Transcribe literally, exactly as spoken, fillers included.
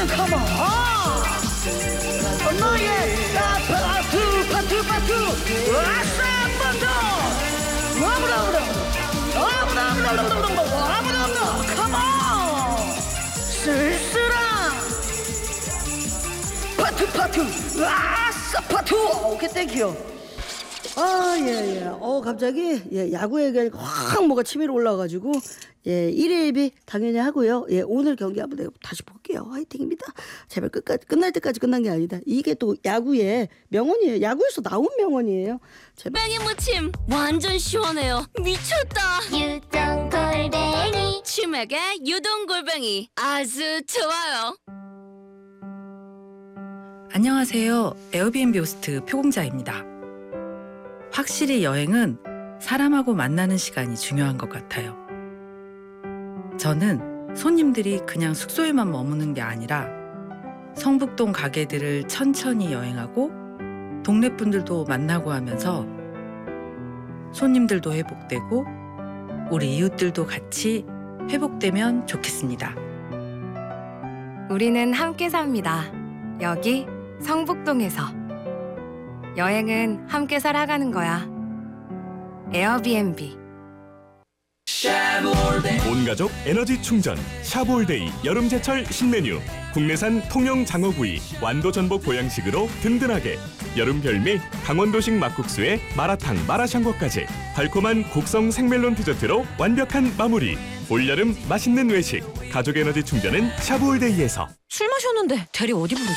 모든 컴온 너의 파투 파투 파투 아싸 파투 아무나 아무나 아무나 아무나 아무나 아무나 아무나 컴온 쓸쓸한 파투 파투 아싸 파투 오케이 땡큐. 아, 예, 예. 어, 갑자기, 예, 야구 얘기하니까 확 뭐가 치밀어 올라와가지고, 예, 일 회 예비 당연히 하고요. 예, 오늘 경기 한번 내가 다시 볼게요. 화이팅입니다. 제발 끝까지, 끝날 때까지 끝난 게 아니다. 이게 또 야구의 명언이에요. 야구에서 나온 명언이에요. 제발. 골뱅이 무침 완전 시원해요. 미쳤다. 유동 골뱅이 치맥의 유동 골뱅이 아주 좋아요. 안녕하세요. 에어비앤비 호스트 표공자입니다. 확실히 여행은 사람하고 만나는 시간이 중요한 것 같아요. 저는 손님들이 그냥 숙소에만 머무는 게 아니라 성북동 가게들을 천천히 여행하고 동네 분들도 만나고 하면서 손님들도 회복되고 우리 이웃들도 같이 회복되면 좋겠습니다. 우리는 함께 삽니다. 여기 성북동에서. 여행은 함께 살아가는 거야. 에어비앤비. 온 가족 에너지 충전 샤볼데이 여름제철 신메뉴 국내산 통영 장어구이 완도 전복 보양식으로 든든하게 여름 별미 강원도식 막국수에 마라탕 마라샹궈까지 달콤한 곡성 생멜론 디저트로 완벽한 마무리 올여름 맛있는 외식 가족 에너지 충전은 샤볼데이에서 술 마셨는데 대리 어디 부르